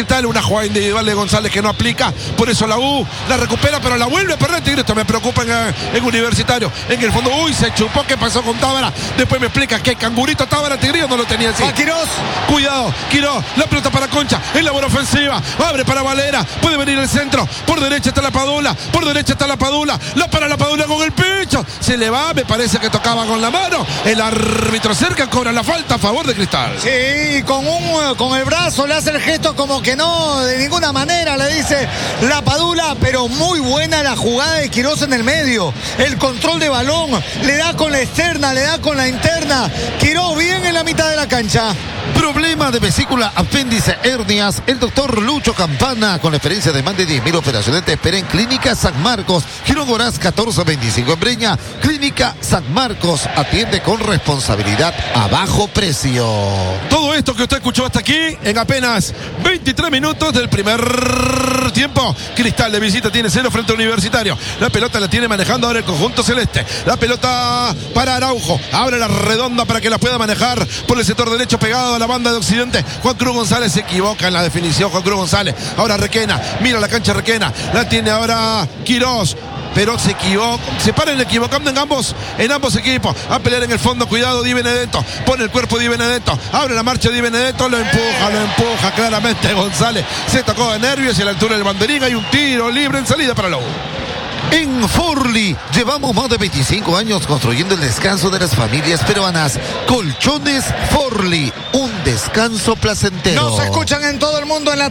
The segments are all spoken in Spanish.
Cristal, una jugada individual de González que no aplica, por eso la U la recupera, pero la vuelve a perder Tigre. Esto me preocupa en Universitario. En el fondo, se chupó, ¿qué pasó con Tábara? Después me explica que Cangurito Tábara Tigre no lo tenía así. Quirós. Cuidado, Quirós, la pelota para Concha, en labor ofensiva, abre para Valera, puede venir el centro, por derecha está la Padula, la para la Padula con el pecho, se le va, me parece que tocaba con la mano, el árbitro cerca cobra la falta a favor de Cristal. Sí, con el brazo le hace el gesto como que no, de ninguna manera, le dice la Padula, pero muy buena la jugada de Quirós en el medio, el control de balón, le da con la externa, le da con la interna, Quirós bien en la mitad de la cancha. Problema de vesícula, apéndice, hernias. El doctor Lucho Campana, con la experiencia de más de 10.000 operaciones, te espera en Clínica San Marcos, Girón Goraz 1425 en Breña. Clínica San Marcos atiende con responsabilidad a bajo precio. Todo esto que usted escuchó hasta aquí en apenas 23 minutos del primer tiempo. Cristal de visita tiene 0 frente a Universitario. La pelota la tiene manejando ahora el conjunto celeste. La pelota para Araujo. Abre la redonda para que la pueda manejar por el sector derecho pegado a la banda de Occidente. Juan Cruz González se equivoca en la definición. Juan Cruz González. Ahora Requena. Mira la cancha Requena. La tiene ahora Quirós. Pero se equivoca, se paran equivocando en ambos equipos. A pelear en el fondo, cuidado Di Benedetto. Pone el cuerpo Di Benedetto. Abre la marcha Di Benedetto, lo empuja claramente González. Se tocó de nervios y a la altura del banderín hay un tiro libre en salida para la U. En Forli llevamos más de 25 años construyendo el descanso de las familias peruanas. Colchones Forli, un descanso placentero. Nos escuchan en todo el mundo en la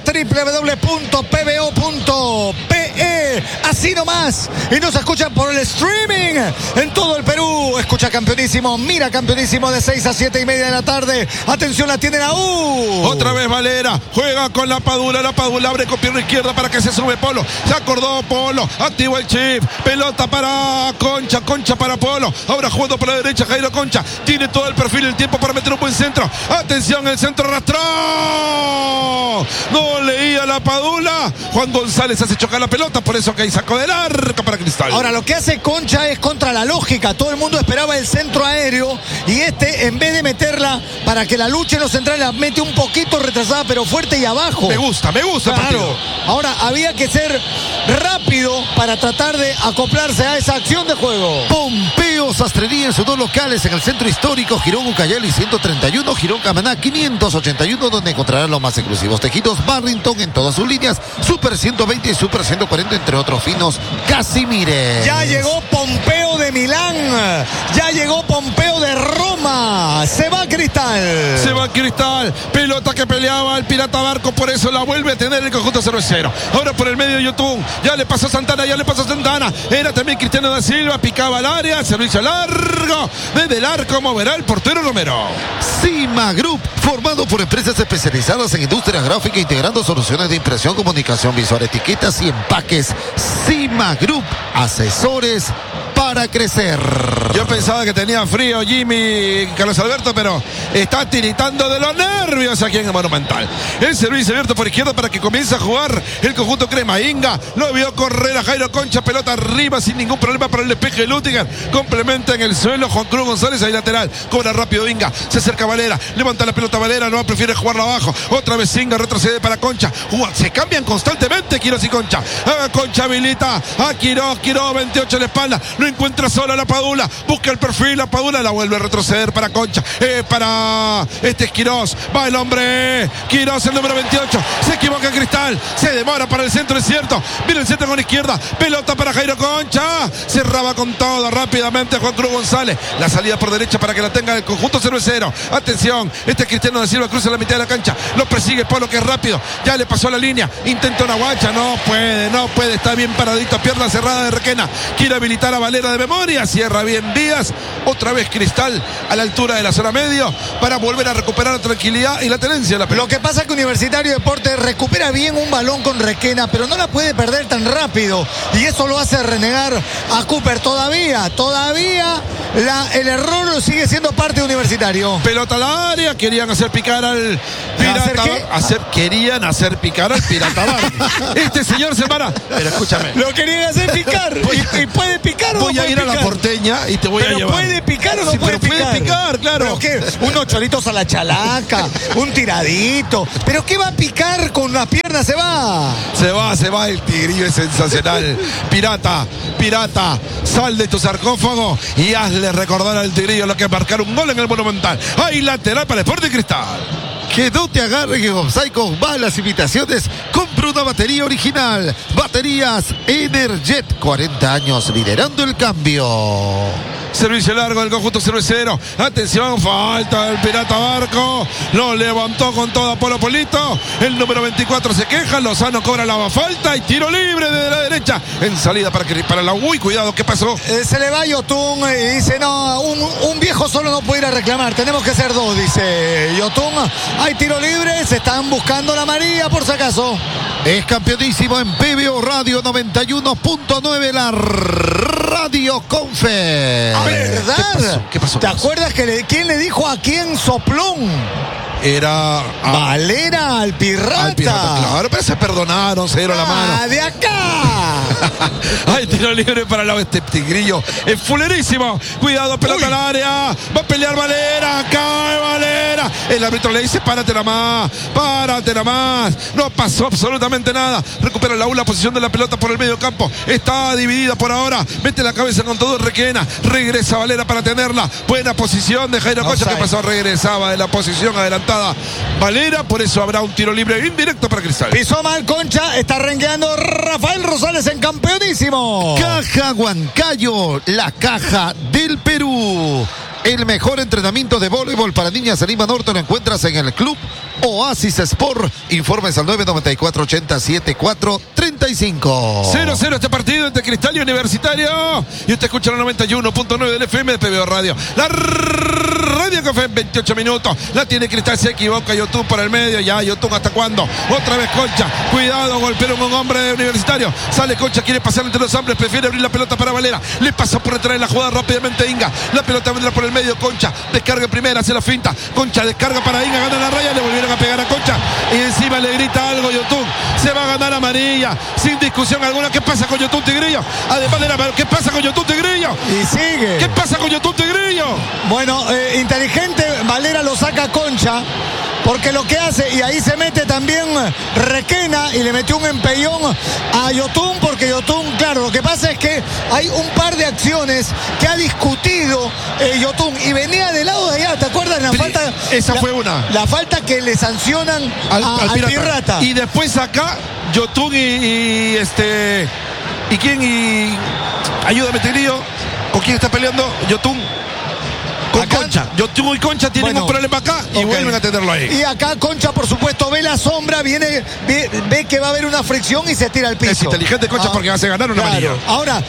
www.pbo.pe. Así nomás. Y nos escuchan por el streaming en todo el Perú. Escucha Campeonísimo, mira Campeonísimo de 6 a 7 y media de la tarde. Atención, la tiene la U. Otra vez Valera, juega con la Padula abre con pierna izquierda para que se sube Polo. Se acordó Polo, activa el chip. Pelota para Concha para Polo. Ahora jugando por la derecha Jairo Concha. Tiene todo el perfil, el tiempo para meter un buen centro. Atención, el centro arrastró. No leía la Padula. Juan González hace chocar la pelota, por eso que ahí sacó del arco para Cristal. Ahora lo que hace Concha es contra la lógica. Todo el mundo esperaba el centro aéreo y en vez de meterla para que la luche en los centrales, la mete un poquito retrasada pero fuerte y abajo. Me gusta claro. el partido. Ahora había que ser rápido para tratar de acoplarse a esa acción de juego. Pompeo Sastrería en sus dos locales en el centro histórico Girón Ucayali 131, Girón Camaná 581, donde encontrarán los más exclusivos tejidos Barrington en todas sus líneas, Super 120 y Super 140, entre otros finos Casimires. Ya llegó Pompeo de Milán, ya llegó Pompeo de Roma. Se va Cristal, pelota que peleaba el Pirata Barco, por eso la vuelve a tener el conjunto cervecero. Ahora por el medio de YouTube, ya le pasó Santana, era también Cristiano da Silva, picaba al área, servicio largo, desde el arco moverá el portero Romero. Cima Group, formado por empresas especializadas en industria gráfica, integrando soluciones de impresión, comunicación visual, etiquetas y empaques. Cima Group, asesores para crecer. Yo pensaba que tenía frío Jimmy Carlos Alberto, pero está tiritando de los nervios aquí en el Monumental. El servicio abierto por izquierda para que comience a jugar el conjunto crema. Inga lo vio correr a Jairo Concha, pelota arriba sin ningún problema para el despeje de Lutiger. Complementa en el suelo Juan Cruz González, ahí lateral. Cobra rápido Inga, se acerca Valera, levanta la pelota Valera, no prefiere jugarla abajo. Otra vez Inga retrocede para Concha. Se cambian constantemente Quirós y Concha. Concha habilita a Quirós, 28 en la espalda. No encuentra sola la Padula, busca el perfil, la Padula la vuelve a retroceder para Concha, para este es Quirós, va el hombre Quirós, el número 28, se equivoca Cristal, se demora para el centro, es cierto, viene el centro con izquierda, pelota para Jairo Concha, cerraba con todo rápidamente Juan Cruz González, la salida por derecha para que la tenga el conjunto cervecero. Atención, este es Cristiano da Silva, cruza la mitad de la cancha, lo persigue Polo, que es rápido, ya le pasó la línea, intenta una guacha, no puede, está bien paradito, pierna cerrada de Requena, quiere habilitar a Valera de memoria, cierra bien Díaz, otra vez Cristal a la altura de la zona medio para volver a recuperar la tranquilidad y la tenencia de la pelota. Lo que pasa es que Universitario Deportes recupera bien un balón con Requena, pero no la puede perder tan rápido y eso lo hace renegar a Cooper. Todavía el error sigue siendo parte de Universitario. Pelota al área, querían hacer picar al Pirata. Querían hacer picar al Pirata Barco. Este señor se para. Pero escúchame. Lo querían hacer picar. ¿Y puede picar o no voy a ir picar? A la Porteña y te voy a llevar. ¿Puede picar o no puede picar? Puede picar, claro. ¿Pero qué? Unos choritos a la chalaca, un tiradito. ¿Pero qué va a picar con la pierna Pirata se va. Se va el Tigrillo, es sensacional. Pirata, sal de tu sarcófago y hazle recordar al Tigrillo lo que es marcar un gol en el Monumental. Hay lateral para el Sporting Cristal. Que no te agarren en offside con malas imitaciones. Compra una batería original. Baterías Energet. 40 años liderando el cambio. Servicio largo del conjunto cervecero. Atención, falta del Pirata Barco. Lo levantó con toda Polo Polito. El número 24 se queja. Lozano cobra la falta y tiro libre desde la derecha. En salida para la UI. Cuidado, ¿qué pasó? Se le va Yotun y dice, no, un viejo solo no puede ir a reclamar. Tenemos que ser dos, dice Yotun. Hay tiro libre. Se están buscando la amarilla por si acaso. Es campeonísimo en PBO Radio 91.9, la Radio Confe. ¿Verdad? ¿Qué pasó? ¿Te acuerdas quién le dijo a quién soplón? Era Valera al Pirata. Claro, pero se perdonaron, se dieron la mano. ¡De acá! Hay tiro libre para el este Tigrillo. Es fulerísimo. Cuidado, pelota al área. Va a pelear Valera. Cae Valera. El árbitro le dice, párate nada más. No pasó absolutamente nada. Recupera la posición de la pelota por el medio campo. Está dividida por ahora. Mete la cabeza con todo Requena. Regresa Valera para tenerla. Buena posición de Jairo Concha. ¿Qué pasó? Regresaba de la posición adelantada Valera, por eso habrá un tiro libre indirecto para Cristal. Pisó mal Concha, está rengueando Rafael Rosales en campeonísimo. Caja Huancayo, la caja del Perú. El mejor entrenamiento de voleibol para niñas en Lima Norte lo encuentras en el Club Oasis Sport. Informes al 994-80-74-35. 0-0 este partido entre Cristal y Universitario. Y usted escucha la 91.9 del FM de PBO Radio. La Radio Café en 28 minutos. La tiene Cristal, se equivoca Yotun por el medio. Ya Yotun, ¿hasta cuándo? Otra vez Concha. Cuidado, golpearon un hombre de Universitario. Sale Concha, quiere pasar entre los hombres. Prefiere abrir la pelota para Valera. Le pasa por detrás de la jugada rápidamente Inga. La pelota vendrá por el medio. Concha descarga en primera, hace la finta. Concha descarga para Inga, gana la raya. Le volvieron a pegar a Concha. Y encima le grita algo Yotun. Se va a ganar amarilla. Sin discusión alguna. ¿Qué pasa con Yotun Tigrillo? Además de ¿qué pasa con Yotun Tigrillo? Y sigue. ¿Qué pasa con Yotun Tigrillo? Bueno, inteligente. Valera lo saca a Concha. Porque lo que hace, y ahí se mete también Requena y le metió un empellón a Yotun, porque Yotun, claro, lo que pasa es que hay un par de acciones que ha discutido Yotun y venía del lado de allá, ¿te acuerdas? Esa fue una. La falta que le sancionan al Pirata. Y después acá, Yotun y quién, y ayúdame Tigrillo, ¿con quién está peleando? Yotun con acá, Concha. Yotun y Concha tienen un problema acá y vuelven a tenerlo ahí. Y acá Concha, por supuesto, ve la sombra, ve que va a haber una fricción y se tira al piso. Es inteligente Concha porque hace ganar una amarilla. Ahora,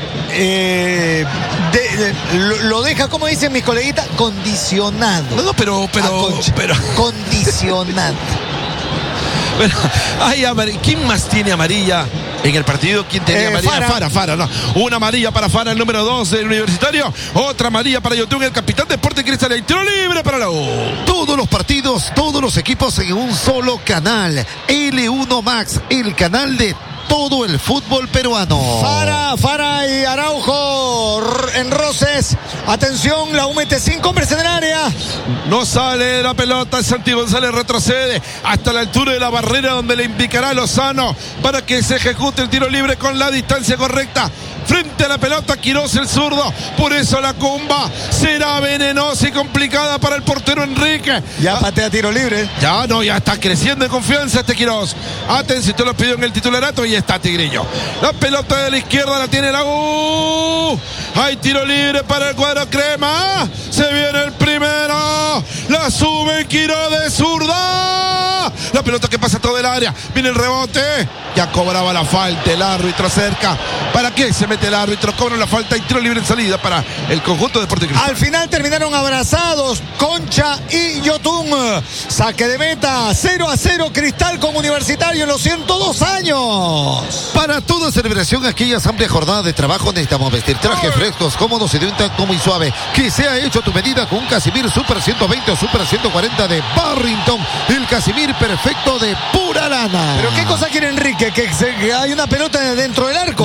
lo deja, como dicen mis coleguitas, condicionado. No, pero condicionado. Bueno, ¿quién más tiene amarilla en el partido? ¿Quién tenía amarilla? Fara, no. Una amarilla para Fara, el número 2 del Universitario. Otra amarilla para Yotun, el capitán de Sporting Cristal. Y tiro libre para la U. Todos los partidos, todos los equipos en un solo canal. L1 Max, el canal de todo el fútbol peruano. Fara y Araujo en roces. Atención, la U mete 5 hombres en el área. No sale la pelota. Santi González retrocede hasta la altura de la barrera donde le indicará a Lozano para que se ejecute el tiro libre con la distancia correcta. Frente a la pelota, Quirós el zurdo. Por eso la comba será venenosa y complicada para el portero Enrique. Ya patea tiro libre. Ya está creciendo en confianza este Quirós. Atención, te lo pidió en el titularato y está Tigrillo. La pelota de la izquierda la tiene la U. Hay tiro libre para el cuadro crema. Se viene el primero. La sube Quirós de zurda. La pelota que pasa todo el área. Viene el rebote. Ya cobraba la falta el árbitro cerca. ¿Para qué se mete el árbitro? Cobra la falta y tiro libre en salida para el conjunto de Sporting Cristal. Al final terminaron abrazados Concha y Yotun. Saque de meta. 0-0 Cristal con Universitario en los 102 años. Para toda celebración, aquella amplia jornada de trabajo, necesitamos vestir trajes frescos, cómodos y de un tacto muy suave. Que sea hecho a tu medida con un Casimir Super 120 o Super 140 de Barrington. El Casimir perfecto de pura lana. ¿Pero qué cosa quiere Enrique? ¿Que hay una pelota dentro del arco? Lo que pasa es que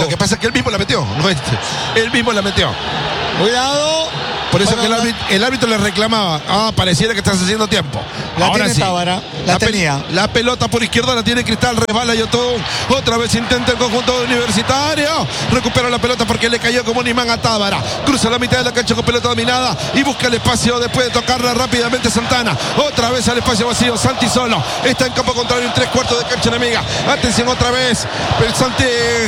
que él mismo la metió. No él mismo la metió. Cuidado. Por eso que el árbitro le reclamaba. Pareciera que estás haciendo tiempo. La ahora tiene sí. Tábara. La tenía. La pelota por izquierda la tiene Cristal. Resbala Yotun. Otra vez intenta el conjunto Universitario. Recupera la pelota porque le cayó como un imán a Tábara. Cruza la mitad de la cancha con pelota dominada. Y busca el espacio después de tocarla rápidamente Santana. Otra vez al espacio vacío. Santi solo. Está en campo contrario en 3/4 de cancha enemiga. Atención otra vez. El Santi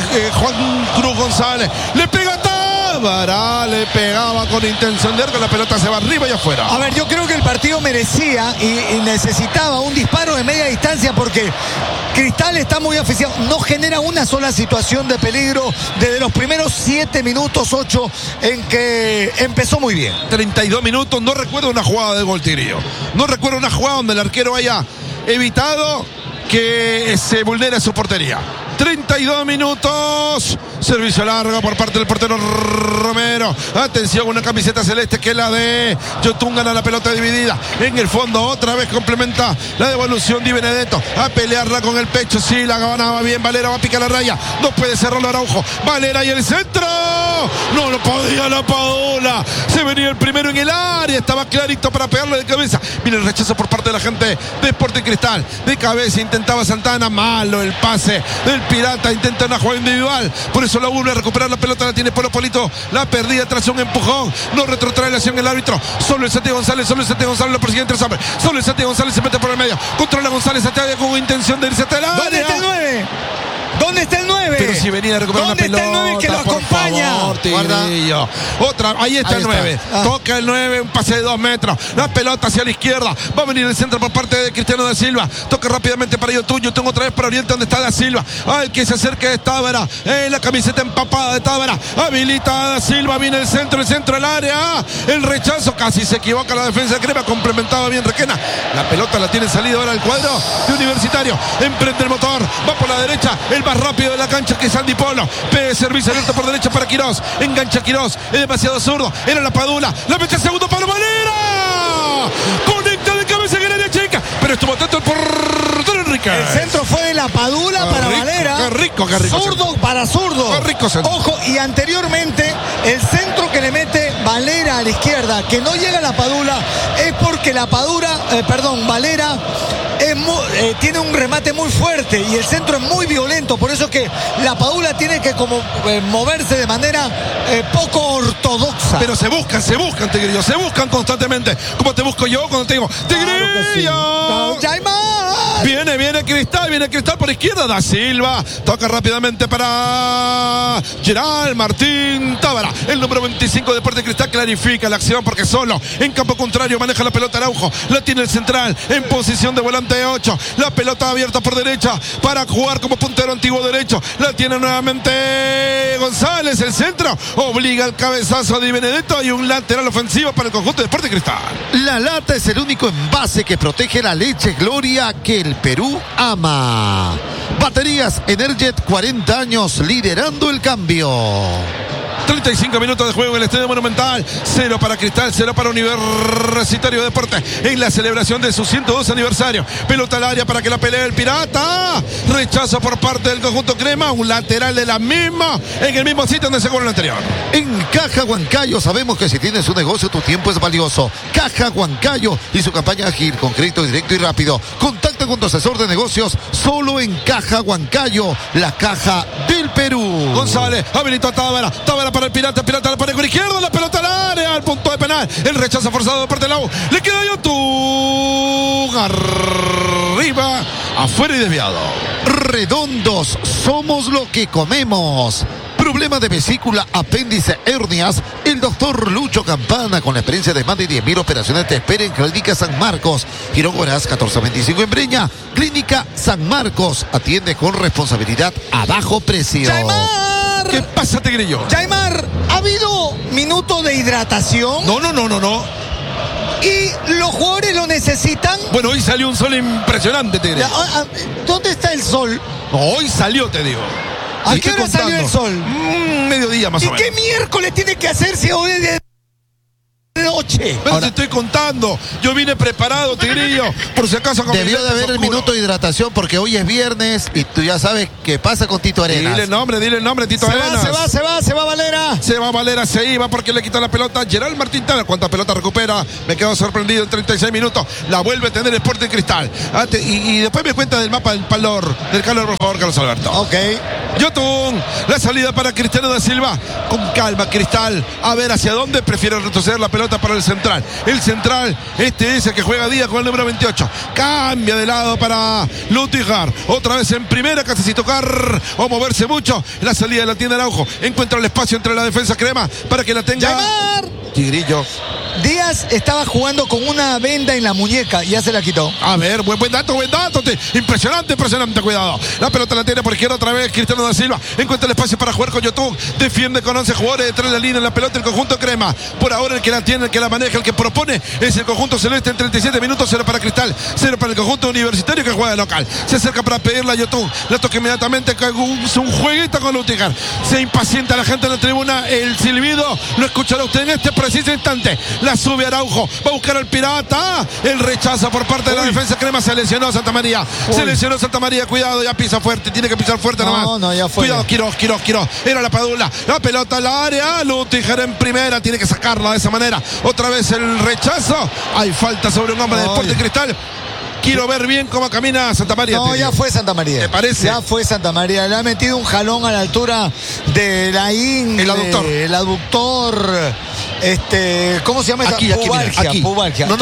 Juan Cruz González. Le pega a Tábara. Le pegaba con intención de arco. La pelota se va arriba y afuera. A ver, yo creo que el partido merecía y necesitaba un disparo de media distancia porque Cristal está muy aficionado. No genera una sola situación de peligro desde los primeros 7 minutos, 8 en que empezó muy bien. 32 minutos. No recuerdo una jugada de gol, Tigrillo. No recuerdo una jugada donde el arquero haya evitado que se vulnere su portería. 32 minutos. Servicio largo por parte del portero Romero. Atención, una camiseta celeste que es la de Yotun. Gana la pelota dividida. En el fondo otra vez complementa la devolución Di Benedetto. A pelearla con el pecho. Sí, la ganaba bien. Valera va a picar la raya. No puede cerrarlo Araujo. Valera y el centro. No lo podía la Padula. Se venía el primero en el área. Estaba clarito para pegarle de cabeza. Mira el rechazo por parte de la gente de Sporting Cristal. De cabeza intentaba Santana. Malo el pase del Pirata. Intenta una jugada individual. Por eso la vuelve a recuperar la pelota. La tiene Polo Polito. La perdida tras un empujón. No retrotrae la acción el árbitro. Solo el Santi González. Solo el Santi González lo persigue entre los hombres. Solo el Santi González se mete por el medio. Controla González Santiago con intención de irse hasta el área. ¿Dónde está el 9? ¿Dónde está el 9? Pero si venía a recuperar una pelota. ¿Dónde está el 9 que lo acompaña? Favor, otra, ahí está el 9. Toca el 9, un pase de 2 metros. La pelota hacia la izquierda. Va a venir el centro por parte de Cristiano da Silva. Toca rápidamente para Yotun. Yotun otra vez para Oriente donde está da Silva. El que se acerca es Tábara. La camiseta empapada de Tábara. Habilita a da Silva. Viene el centro del área. El rechazo. Casi se equivoca la defensa de Crema. Complementaba bien Requena. La pelota la tiene salida ahora al cuadro de Universitario. Emprende el motor. Va por la derecha. El más rápido de la cancha que es Sandy Polo. Pide servicio abierto por derecha para Quirós. Engancha Quirós. Es demasiado zurdo. Era la Padula. La mete el segundo Pablo Valera. Conecta de cabeza en el área chica. Pero estuvo atento el portero Enrique. El centro fue de la Padula para Valera. Qué rico. Zurdo para zurdo. Qué rico centro. Ojo, y anteriormente el centro que le mete Valera a la izquierda, que no llega a la Padula, es porque la Valera tiene un remate muy fuerte y el centro es muy violento. Por eso es que la Padula tiene que moverse de manera poco ortodoxa. Pero se buscan, Tigrillo. Se buscan constantemente. Como te busco yo cuando te digo Tigrillo. ¡Yaimar! Viene Cristal por izquierda. Da Silva. Toca rápidamente para Gerald Martín Tábara. El número 25 de Sporting Cristal clarifica la acción porque solo en campo contrario maneja la pelota Araujo. La tiene el central en posición de volante de 8. La pelota abierta por derecha para jugar como puntero antiguo derecho. La tiene nuevamente González. El centro obliga al cabezazo de Benedetto y un lateral ofensivo para el conjunto de Sporting Cristal. La lata es el único envase que protege la leche Gloria que el Perú ama. Baterías Energet, 40 años liderando el cambio. 35 minutos de juego en el Estadio Monumental. 0 para Cristal, 0 para Universitario de Deportes en la celebración de su 102 aniversario. Pelota al área para que la pelee el Pirata. Rechazo por parte del conjunto Crema. Un lateral de la misma en el mismo sitio donde se jugó el anterior. En Caja Huancayo sabemos que si tienes un negocio tu tiempo es valioso. Caja Huancayo y su campaña ágil con crédito directo y rápido. Contacta con tu asesor de negocios solo en Caja Huancayo, la caja del Perú. González habilitó a Tábara para el Pirata la pared con izquierda, la pelota al área, al punto de penal. El rechazo forzado de parte de la U. Le queda Yotun arriba, afuera y desviado. Redondos, somos lo que comemos. Problema de vesícula, apéndice, hernias. El doctor Lucho Campana, con la experiencia de más de 10.000 operaciones, te espera en Clínica San Marcos. Girón Goraz 1425 en Breña. Clínica San Marcos. Atiende con responsabilidad a bajo precio. ¡Yaimar! ¿Qué pasa, Tigrillo? Yaimar, ¿ha habido minuto de hidratación? No. ¿Y los jugadores lo necesitan? Bueno, hoy salió un sol impresionante, Tigrillo. ¿Dónde está el sol? No, hoy salió, te digo. ¿A qué hora salió el sol? Mediodía más o menos. ¿Y qué miércoles tiene que hacer si hoy es de 8 noche. Pero te estoy contando. Yo vine preparado, Tigrillo. Por si acaso. Debió de haber el minuto de hidratación porque hoy es viernes y tú ya sabes qué pasa con Tito Arenas. Dile el nombre, Tito Arenas. Se va Valera. Se va Valera, se iba porque le quita la pelota. Gerald Martín Tana, ¿cuánta pelota recupera? Me quedo sorprendido en 36 minutos. La vuelve a tener Sporting Cristal. Y después me cuenta del mapa del calor, por favor, Carlos Alberto. Ok. Yotun, la salida para Cristiano da Silva. Con calma, Cristal. A ver hacia dónde prefiere retroceder la pelota para el central. El central, este es el que juega Díaz con el número 28. Cambia de lado para Lutigar. Otra vez en primera, casi sin tocar o moverse mucho. La salida la tiene Araujo. Encuentra el espacio entre la defensa crema para que la tenga Tigrillo. Díaz estaba jugando con una venda en la muñeca y ya se la quitó. A ver, buen dato. Impresionante, cuidado. La pelota la tiene por izquierda otra vez Cristiano da Silva. Encuentra el espacio para jugar con Yotun. Defiende con 11 jugadores detrás de la línea en la pelota el conjunto crema. Por ahora el que la tiene, el que la maneja, el que propone es el conjunto celeste en 37 minutos. 0 para Cristal, 0 para el conjunto universitario que juega de local. Se acerca para pedirle a Yotun. La toca inmediatamente, un jueguito con Lutigar. Se impacienta la gente en la tribuna. El silbido lo escuchará usted en este preciso instante. La sube Araujo, va a buscar al Pirata. El rechazo por parte de la defensa crema. Se lesionó Santa María. Cuidado, ya pisa fuerte. Tiene que pisar fuerte nomás. No, ya fue. Cuidado, Quiroz. Era la Padula. La pelota al área. Lutiger en primera. Tiene que sacarla de esa manera. Otra vez el rechazo. Hay falta sobre un hombre de Sporting Cristal. Quiero ver bien cómo camina Santa María. No, ya fue Santa María. ¿Te parece? Ya fue Santa María. Le ha metido un jalón a la altura de la ingle. El aductor. ¿Cómo se llama esta? Pubalgia. No.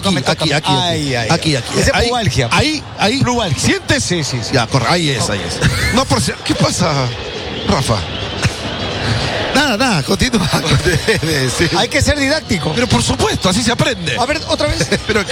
Aquí. Ese es pubalgia. Ahí. Pubalgia. ¿Sientes? Sí. Ya, corre. Ahí es. No, por si. ¿Qué pasa, Rafa? Nada, continúa. Sí. Hay que ser didáctico. Pero por supuesto, así se aprende. A ver, otra vez.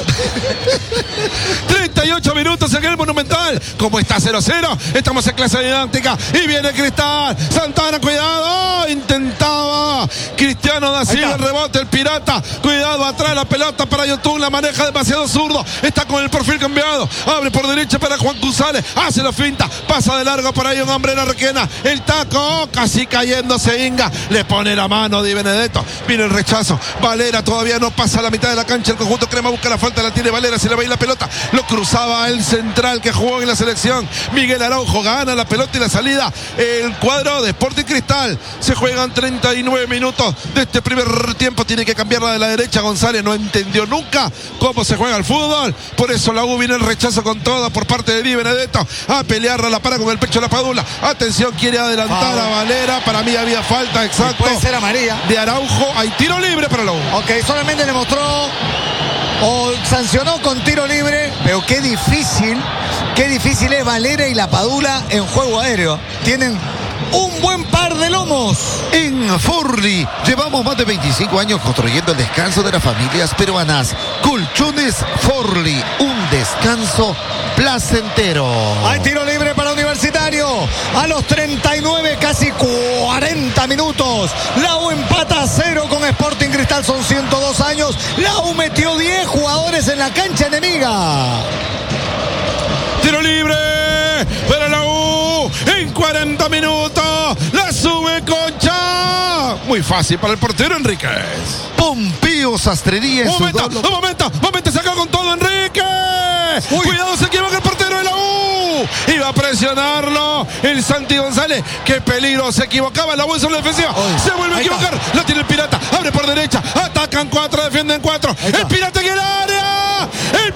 38 minutos en el Monumental. Como está 0-0, estamos en clase didáctica. Y viene Cristal. Santana, cuidado. Intentaba Cristiano da Silva, el rebote, el Pirata. Cuidado, atrás la pelota para Yotun. La maneja demasiado zurdo. Está con el perfil cambiado. Abre por derecha para Juan González. Hace la finta. Pasa de largo por ahí un hombre en la requena. El taco, casi cayéndose Inga. Le pone la mano Di Benedetto. Viene el rechazo. Valera todavía no pasa a la mitad de la cancha. El conjunto crema busca la falta. La tiene Valera. Se le va a ir la pelota. Lo cruzaba el central que jugó en la selección. Miguel Araujo gana la pelota y la salida. El cuadro de Sporting Cristal. Se juegan 39 minutos de este primer tiempo. Tiene que cambiarla de la derecha. González no entendió nunca cómo se juega el fútbol. Por eso la U viene el rechazo con todo por parte de Di Benedetto. A pelearla, la para con el pecho de la Padula. Atención, quiere adelantar a Valera. Para mí había falta, exacto. Puede ser amarilla. De Araujo. Hay tiro libre para la U. Ok, solamente le mostró o sancionó con tiro libre. Pero qué difícil es Valera y la Padula en juego aéreo. Tienen un buen par de lomos. En Forli llevamos más de 25 años construyendo el descanso de las familias peruanas. Colchones Forli, un descanso placentero. Hay tiro libre para Universitario. A los 39, casi 40 minutos. La U empata a 0 con Sporting Cristal. Son 102 años. La U metió 10 jugadores en la cancha enemiga. Tiro libre para la U en 40 minutos. La sube Concha. Muy fácil para el portero Enríquez. Pompeo Sastrería en un momento, sacó con todo Enríquez. Cuidado, se equivoca el portero de la U. Iba a presionarlo el Santi González. Qué peligro, se equivocaba. La U es una defensiva. Se vuelve a equivocar. La tiene el Pirata. Abre por derecha. Atacan 4, defienden 4. El Pirata en el área.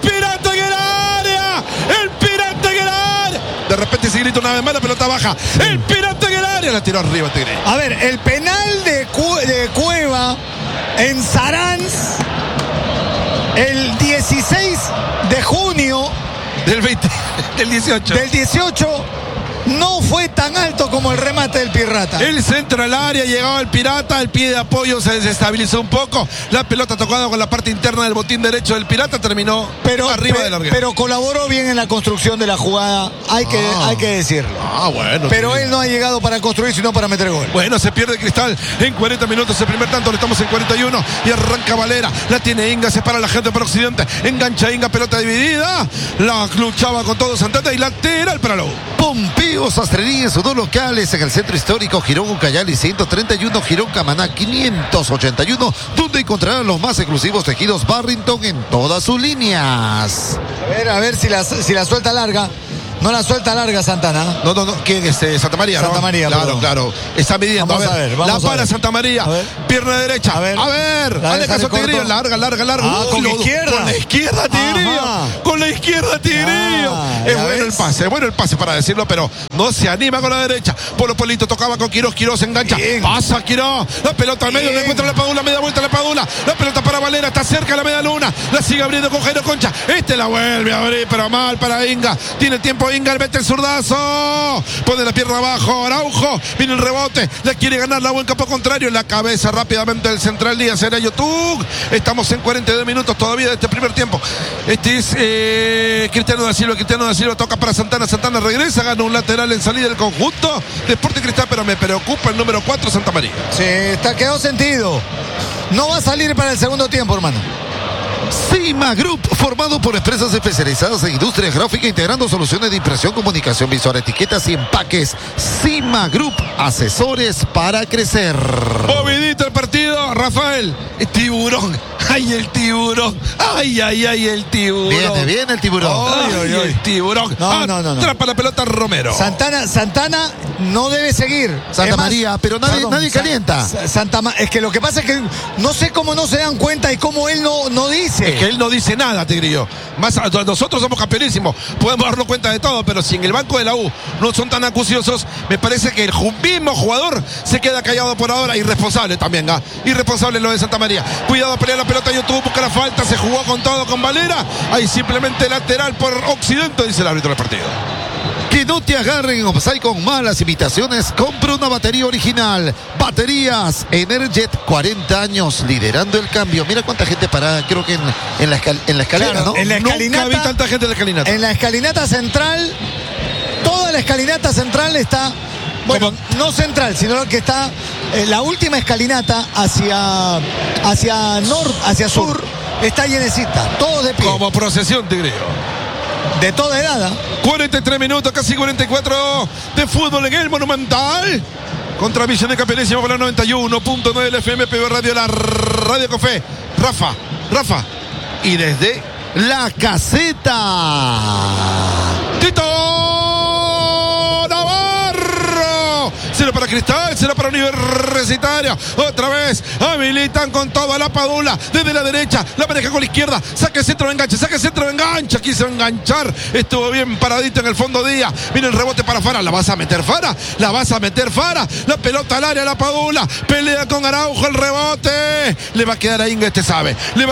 De repente se grita una vez más, la pelota baja. El Pirata en el área. La tiró arriba, Tigre. A ver, el penal de Cueva en Saranz el 16 de junio del 18. Del 18 no fue tan alto como el remate del Pirata. El centro al área, llegaba el Pirata, el pie de apoyo se desestabilizó un poco. La pelota tocada con la parte interna del botín derecho del Pirata terminó arriba del larguero. Pero colaboró bien en la construcción de la jugada, hay que decirlo. Bueno. Pero él no ha llegado para construir, sino para meter gol. Bueno, se pierde Cristal en 40 minutos el primer tanto, le estamos en 41 y arranca Valera. La tiene Inga, se para la gente por Occidente. Engancha Inga, pelota dividida. La luchaba con todo Santana y lateral para la U. Pompeo Sastrería en sus dos locales en el centro histórico Girón Ucayali 131, Girón Camaná 581, donde encontrarán los más exclusivos tejidos Barrington en todas sus líneas. A ver si la suelta larga. No la suelta larga Santana. No. ¿Quién es? Santa María, Santa María, claro. Está midiendo. Vamos a ver. La para Santa María. Pierna derecha. A ver. Dale caso Tigrillo. Larga. Con la izquierda. Con la izquierda, Tigrillo. Con la izquierda, Tigrillo. Es bueno el pase para decirlo, pero no se anima con la derecha. Polo Polito tocaba con Quirós. Quirós engancha. Bien. Pasa Quirós. La pelota al medio. Le encuentra la Padula. Media vuelta la Padula. La pelota para Valera. Está cerca la media luna. La sigue abriendo con Jairo Concha. La vuelve a abrir, pero mal para Inga. Tiene tiempo Inga, mete el zurdazo, pone la pierna abajo, Araujo, viene el rebote, le quiere ganar la buen campo contrario, la cabeza rápidamente del central Díaz, era YouTube. Estamos en 42 minutos todavía de este primer tiempo. Este es Cristiano da Silva toca para Santana regresa, gana un lateral en salida del conjunto de Sporting Cristal, pero me preocupa el número 4, Santa María. Sí, quedó sentido. No va a salir para el segundo tiempo, hermano. Cima Group, formado por empresas especializadas en industria gráfica, integrando soluciones de impresión, comunicación visual, etiquetas y empaques. Cima Group, asesores para crecer. Movidito el partido, Rafael. Tiburón. ¡Ay, el tiburón! ¡Ay, el tiburón! Viene el tiburón. ¡Ay, el tiburón! No. Atrapa la pelota Romero. Santana no debe seguir. Santa María, pero nadie calienta. Es que lo que pasa es que no sé cómo no se dan cuenta y cómo él no dice. Es que él no dice nada, Tigrillo. Nosotros somos campeonísimos, podemos darnos cuenta de todo, pero si en el banco de la U no son tan acuciosos, me parece que el mismo jugador se queda callado por ahora. Irresponsable también, irresponsable lo de Santa María. Cuidado a pelear la pelota, YouTube busca la falta, se jugó con todo con Valera. Ahí simplemente lateral por Occidente, dice el árbitro del partido. Que no te agarren en offside con malas imitaciones. Compra una batería original. Baterías Energet, 40 años liderando el cambio. Mira cuánta gente parada, creo que en la escalera, claro, ¿no? En la escalinata, nunca vi tanta gente en la escalinata. En la escalinata central, toda la escalinata central está... Bueno, no central, sino que está la última escalinata hacia sur, está llenecita, todos de pie. Como procesión, Tigrillo. De toda edad. 43 minutos, casi 44 de fútbol en el Monumental. Contra Villa de Campeonísimo por la 91.9 del FM PB Radio, la Radio Café. Rafa. Y desde la caseta, Tito Navarro. 0 para Cristal, 0 para Universitario. Otra vez habilitan con todo a la Padula desde la derecha, la maneja con la izquierda, saque centro de enganche, quiso enganchar, estuvo bien paradito en el fondo Díaz, viene el rebote para Fara, la vas a meter Fara, la pelota al área, la Padula, pelea con Araujo, el rebote, le va a quedar a Inga, te sabe,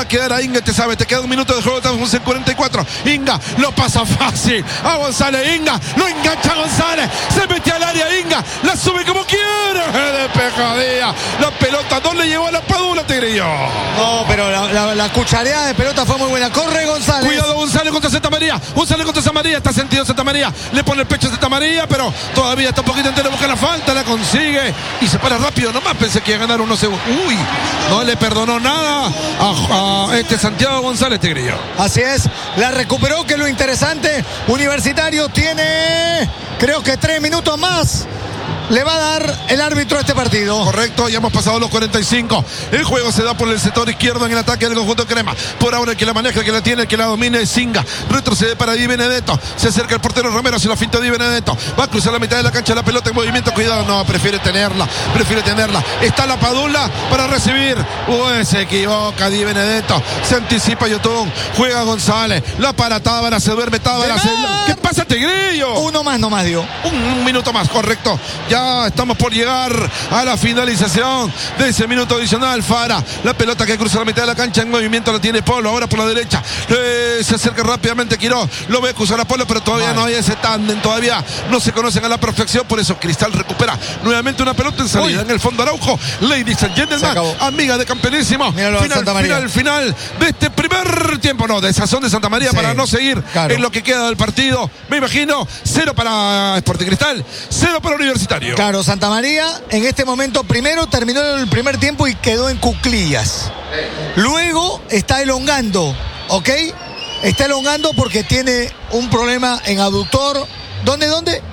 te queda un minuto de juego, estamos en 44, Inga lo pasa fácil a González, Inga lo engancha González, se mete al área Inga, la sube como quiere, despejadía, la pelota no le llevó a la Padula, Tigrillo. No, pero la cuchareada de pelota fue muy buena. Corre González. Cuidado González contra Santa María. Está sentido Santa María. Le pone el pecho a Santa María, pero todavía está un poquito entero. Busca la falta, la consigue y se para rápido. Nomás pensé que iba a ganar unos segundos. Uy, no le perdonó nada a Santiago González, Tigrillo. Así es, la recuperó, que es lo interesante. Universitario tiene, creo que 3 minutos más. Le va a dar el árbitro a este partido. Correcto, ya hemos pasado los 45. El juego se da por el sector izquierdo en el ataque del conjunto crema. Por ahora el que la maneja, el que la tiene, el que la domina es Singa. Retrocede para Di Benedetto. Se acerca el portero Romero, se la finta Di Benedetto. Va a cruzar la mitad de la cancha, la pelota en movimiento. Cuidado, no, prefiere tenerla. Está la Padula para recibir. Se equivoca Di Benedetto. Se anticipa Yotun. Juega González. La para Tábara, se duerme Tábara. ¿Qué pasa, Tigrillo? Uno más nomás dio. Un minuto más, correcto. Ya estamos por llegar a la finalización de ese minuto adicional. Fara, la pelota que cruza la mitad de la cancha en movimiento, la tiene Polo, ahora por la derecha. Se acerca rápidamente Quirós, lo ve cruzar a Polo, pero todavía no hay ese tándem, todavía no se conocen a la perfección, por eso Cristal recupera nuevamente una pelota en salida. En el fondo Araujo, ladies and gentlemen, amiga de Campeonísimo. Final de este primer tiempo, no, de Sazón de Santa María, para no seguir en lo que queda del partido. Me imagino, 0 para Sporting Cristal, 0 para Universitario. Claro, Santa María en este momento primero terminó el primer tiempo y quedó en cuclillas. Luego está elongando, ¿ok? Está elongando porque tiene un problema en abductor. ¿Dónde?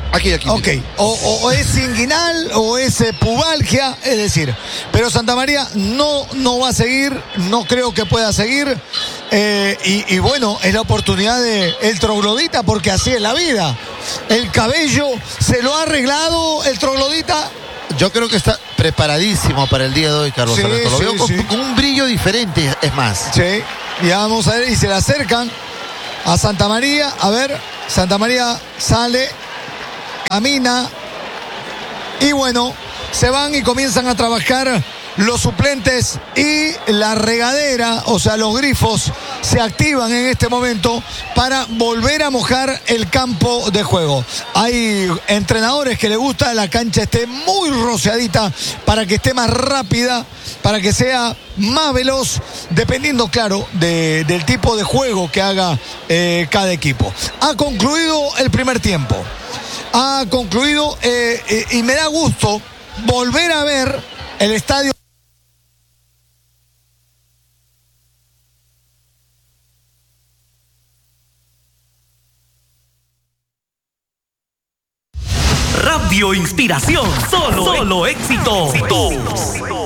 Aquí. Ok, o es inguinal o es pubalgia, es decir, pero Santa María no va a seguir, no creo que pueda seguir, y bueno, es la oportunidad de el troglodita, porque así es la vida. El cabello se lo ha arreglado el troglodita. Yo creo que está preparadísimo para el día de hoy, Carlos Alberto. Lo veo con un brillo diferente, es más. Sí, ya vamos a ver, y se le acercan a Santa María. A ver, Santa María sale, camina, y bueno, se van y comienzan a trabajar los suplentes, y la regadera, o sea, los grifos se activan en este momento para volver a mojar el campo de juego. Hay entrenadores que les gusta la cancha esté muy rociadita para que esté más rápida, para que sea más veloz, dependiendo, claro, del tipo de juego que haga cada equipo. Ha concluido el primer tiempo. Ha concluido, y me da gusto volver a ver el estadio. Radio Inspiración, solo éxito.